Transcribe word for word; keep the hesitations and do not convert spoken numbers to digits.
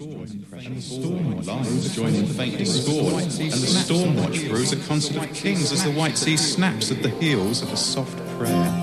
And the storm lies joining faint discord, and the storm watch brews a concert of kings as the white sea snaps at the heels of a soft prayer.